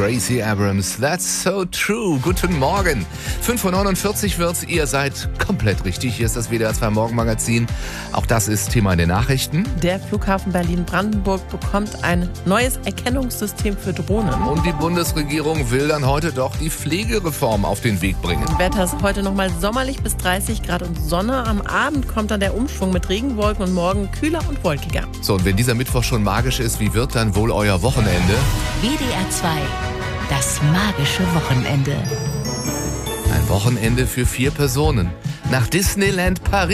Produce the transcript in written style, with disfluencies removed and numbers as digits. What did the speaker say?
Gracie Abrams. That's so true. Guten Morgen. 5:49 wird's. Ihr seid komplett richtig. Hier ist das WDR 2 Morgenmagazin. Auch das ist Thema in den Nachrichten. Der Flughafen Berlin-Brandenburg bekommt ein neues Erkennungssystem für Drohnen. Und die Bundesregierung will dann heute doch die Pflegereform auf den Weg bringen. Wetter ist heute nochmal sommerlich bis 30 Grad und Sonne. Am Abend kommt dann der Umschwung mit Regenwolken und morgen kühler und wolkiger. So, und wenn dieser Mittwoch schon magisch ist, wie wird dann wohl euer Wochenende? WDR 2, das magische Wochenende. Ein Wochenende für 4 Personen. Nach Disneyland Paris.